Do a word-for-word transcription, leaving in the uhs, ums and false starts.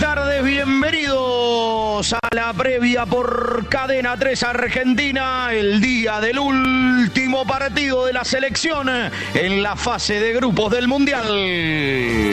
tardes, bienvenidos a la previa por Cadena tres Argentina, el día del último partido de la selección en la fase de grupos del Mundial.